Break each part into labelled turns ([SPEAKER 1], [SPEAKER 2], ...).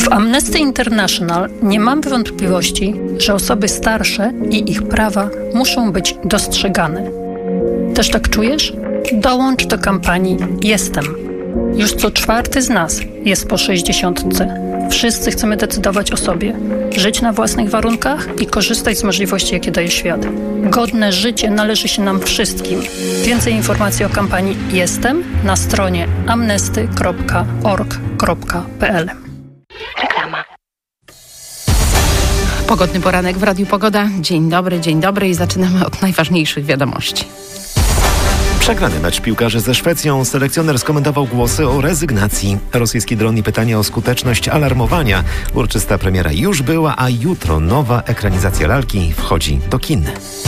[SPEAKER 1] W Amnesty International nie mam wątpliwości, że osoby starsze i ich prawa muszą być dostrzegane. Też tak czujesz? Dołącz do kampanii Jestem. Już co czwarty z nas jest po 60. Wszyscy chcemy decydować o sobie, żyć na własnych warunkach i korzystać z możliwości, jakie daje świat. Godne życie należy się nam wszystkim. Więcej informacji o kampanii Jestem na stronie amnesty.org.pl.
[SPEAKER 2] Reklama.
[SPEAKER 3] Pogodny poranek w Radiu Pogoda. Dzień dobry i zaczynamy od najważniejszych wiadomości.
[SPEAKER 4] Przegrany mecz piłkarzy ze Szwecją. Selekcjoner skomentował głosy o rezygnacji. Rosyjski dron i pytania o skuteczność alarmowania. Uroczysta premiera już była, a jutro nowa ekranizacja lalki wchodzi do kin.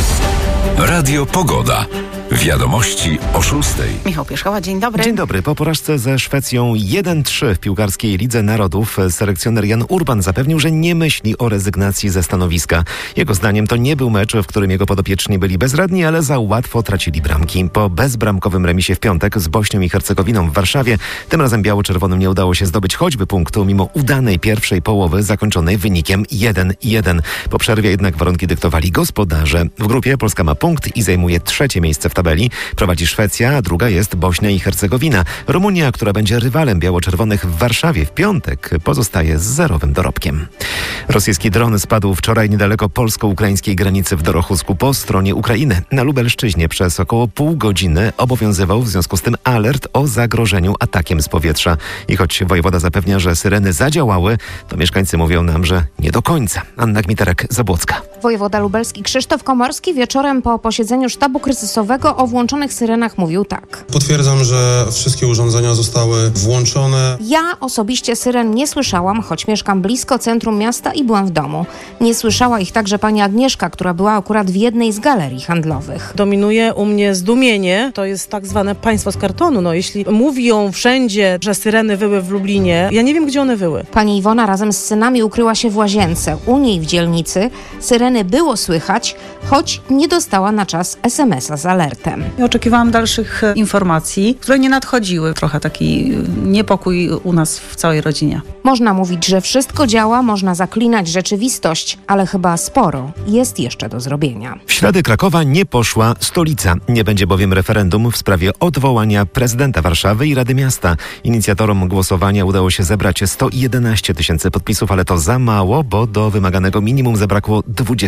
[SPEAKER 5] Radio Pogoda. Wiadomości o 6:00.
[SPEAKER 3] Michał Pierzchała, dzień dobry.
[SPEAKER 4] Dzień dobry. Po porażce ze Szwecją 1-3 w piłkarskiej Lidze Narodów selekcjoner Jan Urban zapewnił, że nie myśli o rezygnacji ze stanowiska. Jego zdaniem to nie był mecz, w którym jego podopieczni byli bezradni, ale za łatwo tracili bramki. Po bezbramkowym remisie w piątek z Bośnią i Hercegowiną w Warszawie tym razem biało-czerwonym nie udało się zdobyć choćby punktu, mimo udanej pierwszej połowy zakończonej wynikiem 1-1. Po przerwie jednak warunki dyktowali gospodarze. W grupie Polska ma punkt i zajmuje 3. miejsce w tabeli. Prowadzi Szwecja, a druga jest Bośnia i Hercegowina. Rumunia, która będzie rywalem biało-czerwonych w Warszawie w piątek, pozostaje z 0 dorobkiem. Rosyjski dron spadł wczoraj niedaleko polsko-ukraińskiej granicy w Dorochusku po stronie Ukrainy. Na Lubelszczyźnie przez około pół godziny obowiązywał w związku z tym alert o zagrożeniu atakiem z powietrza. I choć wojewoda zapewnia, że syreny zadziałały, to mieszkańcy mówią nam, że nie do końca. Anna Gmiterek-Zabłocka.
[SPEAKER 6] Wojewoda lubelski Krzysztof Komorski wieczorem po posiedzeniu sztabu kryzysowego o włączonych syrenach mówił tak.
[SPEAKER 7] Potwierdzam, że wszystkie urządzenia zostały włączone.
[SPEAKER 6] Ja osobiście syren nie słyszałam, choć mieszkam blisko centrum miasta i byłam w domu. Nie słyszała ich także pani Agnieszka, która była akurat w jednej z galerii handlowych.
[SPEAKER 8] Dominuje u mnie zdumienie, to jest tak zwane państwo z kartonu. No, jeśli mówią wszędzie, że syreny wyły w Lublinie, ja nie wiem, gdzie one wyły.
[SPEAKER 6] Pani Iwona razem z synami ukryła się w łazience. U niej w dzielnicy syreny było słychać, choć nie dostała na czas SMS-a z alertem.
[SPEAKER 9] Ja oczekiwałam dalszych informacji, które nie nadchodziły. Trochę taki niepokój u nas w całej rodzinie.
[SPEAKER 6] Można mówić, że wszystko działa, można zaklinać rzeczywistość, ale chyba sporo jest jeszcze do zrobienia.
[SPEAKER 4] W ślady Krakowa nie poszła stolica. Nie będzie bowiem referendum w sprawie odwołania prezydenta Warszawy i Rady Miasta. Inicjatorom głosowania udało się zebrać 111 000 podpisów, ale to za mało, bo do wymaganego minimum zabrakło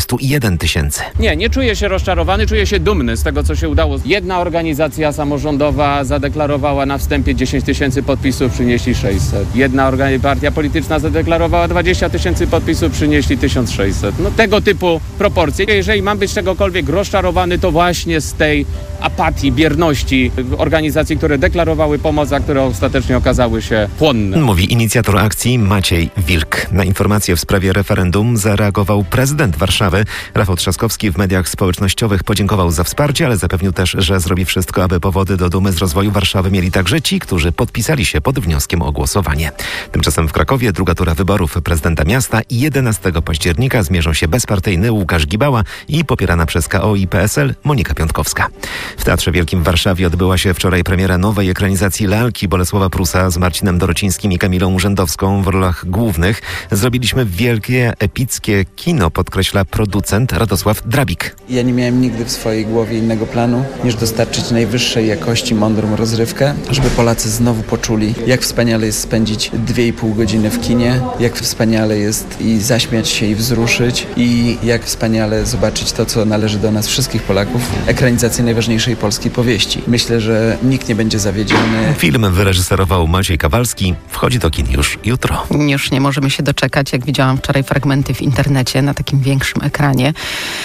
[SPEAKER 4] 21 000.
[SPEAKER 10] Nie czuję się rozczarowany, czuję się dumny z tego, co się udało. Jedna organizacja samorządowa zadeklarowała na wstępie 10 000 podpisów, przynieśli 600. Jedna partia polityczna zadeklarowała 20 000 podpisów, przynieśli 1600. No tego typu proporcje. Jeżeli mam być czegokolwiek rozczarowany, to właśnie z tej apatii, bierności organizacji, które deklarowały pomoc, a które ostatecznie okazały się płonne.
[SPEAKER 4] Mówi inicjator akcji Maciej Wilk. Na informacje w sprawie referendum zareagował prezydent Warszawy. Rafał Trzaskowski w mediach społecznościowych podziękował za wsparcie, ale zapewnił też, że zrobi wszystko, aby powody do dumy z rozwoju Warszawy mieli także ci, którzy podpisali się pod wnioskiem o głosowanie. Tymczasem w Krakowie druga tura wyborów prezydenta miasta i 11 października zmierzą się bezpartyjny Łukasz Gibała i popierana przez KO i PSL Monika Piątkowska. W Teatrze Wielkim w Warszawie odbyła się wczoraj premiera nowej ekranizacji lalki Bolesława Prusa z Marcinem Dorocińskim i Kamilą Urzędowską w rolach głównych. Zrobiliśmy wielkie, epickie kino, podkreśla producent Radosław Drabik.
[SPEAKER 11] Ja nie miałem nigdy w swojej głowie innego planu, niż dostarczyć najwyższej jakości, mądrą rozrywkę, żeby Polacy znowu poczuli, jak wspaniale jest spędzić 2,5 godziny w kinie, jak wspaniale jest i zaśmiać się i wzruszyć i jak wspaniale zobaczyć to, co należy do nas wszystkich Polaków, ekranizację najważniejszej polskiej powieści. Myślę, że nikt nie będzie zawiedziony.
[SPEAKER 4] Film wyreżyserował Maciej Kawalski. Wchodzi do kin już jutro.
[SPEAKER 3] Już nie możemy się doczekać, jak widziałam wczoraj fragmenty w internecie na takim większym ekranie.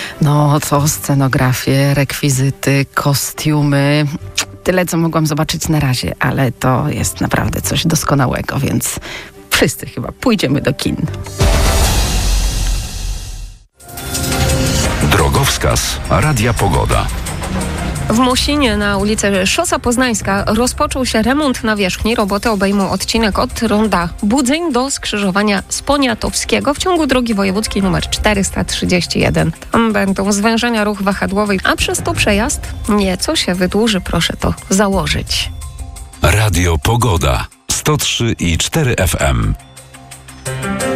[SPEAKER 3] No to scenografie, rekwizyty, kostiumy. Tyle, co mogłam zobaczyć na razie, ale to jest naprawdę coś doskonałego, więc wszyscy chyba pójdziemy do kin.
[SPEAKER 5] Drogowskaz Radia Pogoda.
[SPEAKER 2] W Mosinie na ulicy Szosa Poznańska rozpoczął się remont nawierzchni. Roboty obejmą odcinek od ronda Budzeń do skrzyżowania z Poniatowskiego w ciągu drogi wojewódzkiej nr 431. Tam będą zwężenia ruch wahadłowy, a przez to przejazd nieco się wydłuży, proszę to założyć.
[SPEAKER 5] Radio Pogoda 103,4 FM.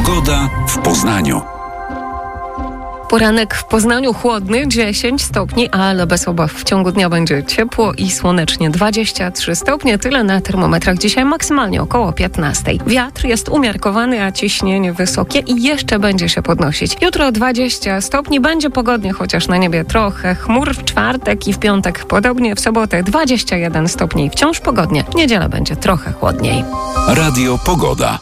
[SPEAKER 5] Pogoda w Poznaniu.
[SPEAKER 2] Poranek w Poznaniu chłodny, 10 stopni, ale bez obaw w ciągu dnia będzie ciepło i słonecznie, 23 stopnie. Tyle na termometrach dzisiaj, maksymalnie około 15. Wiatr jest umiarkowany, a ciśnienie wysokie i jeszcze będzie się podnosić. Jutro 20 stopni, będzie pogodnie, chociaż na niebie trochę chmur. W czwartek i w piątek podobnie, w sobotę 21 stopni, wciąż pogodnie. W niedzielę będzie trochę chłodniej.
[SPEAKER 5] Radio Pogoda.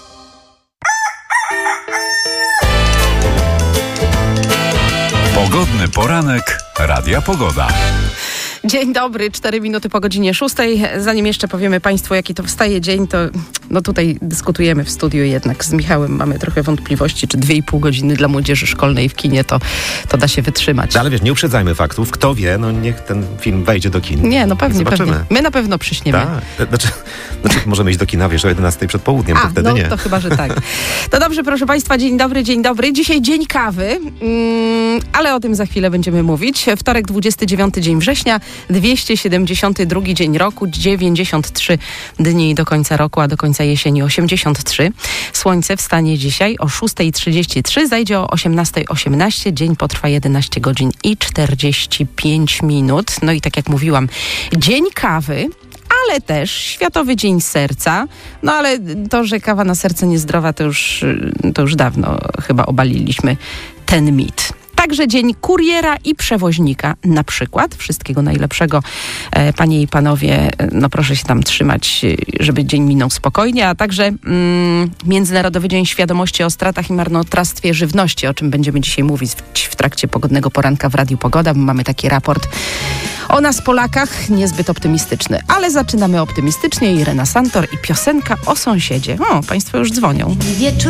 [SPEAKER 5] Pogodny poranek Radia Pogoda.
[SPEAKER 3] Dzień dobry, 4 minuty po godzinie 6. Zanim jeszcze powiemy Państwu, jaki to wstaje dzień, to tutaj dyskutujemy w studiu jednak z Michałem. Mamy trochę wątpliwości, czy 2,5 godziny dla młodzieży szkolnej w kinie to da się wytrzymać.
[SPEAKER 4] Ale wiesz, nie uprzedzajmy faktów. Kto wie, niech ten film wejdzie do kin.
[SPEAKER 3] Nie, pewnie. My na pewno przyśniemy.
[SPEAKER 4] Tak. Znaczy, możemy iść do kina, wiesz, o 11 przed południem, to wtedy nie.
[SPEAKER 3] To chyba, że tak. To dobrze, proszę Państwa, dzień dobry. Dzisiaj dzień kawy, ale o tym za chwilę będziemy mówić. Wtorek, 29 dzień września, 272 dzień roku, 93 dni do końca roku, a do końca jesieni 83. Słońce wstanie dzisiaj o 6:33, zajdzie o 18:18. Dzień potrwa 11 godzin i 45 minut. No i tak jak mówiłam, dzień kawy, ale też Światowy Dzień Serca. No ale to, że kawa na serce niezdrowa, to już dawno chyba obaliliśmy ten mit. Także dzień kuriera i przewoźnika na przykład. Wszystkiego najlepszego, panie i panowie. Proszę się tam trzymać, żeby dzień minął spokojnie. A także Międzynarodowy Dzień Świadomości o stratach i marnotrawstwie żywności, o czym będziemy dzisiaj mówić w trakcie pogodnego poranka w Radiu Pogoda. Mamy taki raport o nas Polakach, niezbyt optymistyczny. Ale zaczynamy optymistycznie. Irena Santor i piosenka o sąsiedzie. Państwo już dzwonią.
[SPEAKER 12] Wieczór